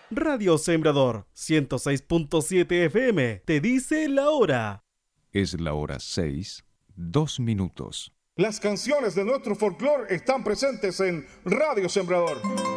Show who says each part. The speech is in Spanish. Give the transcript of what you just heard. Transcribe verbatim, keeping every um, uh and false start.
Speaker 1: Radio Sembrador ciento seis punto siete F M te dice la hora.
Speaker 2: Es la hora seis, dos minutos.
Speaker 3: Las canciones de nuestro folclore están presentes en Radio Sembrador.